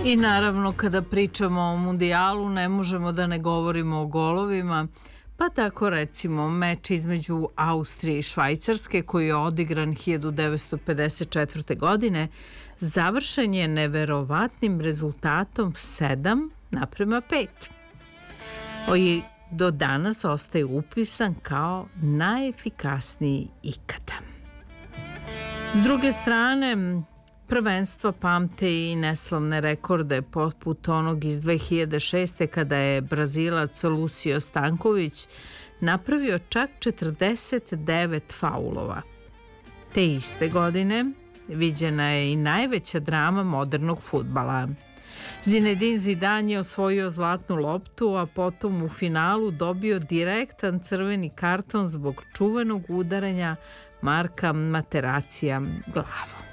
I naravno kada pričamo o mundijalu ne možemo da ne govorimo o golovima, pa tako recimo meč između Austrije i Švajcarske koji je odigran 1954. godine završen je neverovatnim rezultatom 7:5. Koji do danas ostaje upisan kao najefikasniji ikada. S druge strane, prvenstva pamte i neslavne rekorde poput onog iz 2006. kada je Brazilac Lucio Stanković napravio čak 49 faulova. Te iste godine viđena je i najveća drama modernog fudbala. Zinedine Zidane je osvojio zlatnu loptu, a potom u finalu dobio direktan crveni karton zbog čuvenog udaranja Marka Materacija glavom.